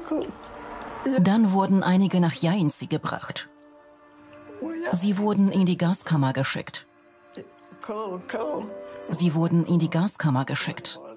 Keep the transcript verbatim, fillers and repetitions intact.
Dann wurden einige nach Jainzi gebracht. Sie wurden in die Gaskammer geschickt. Sie wurden in die Gaskammer geschickt.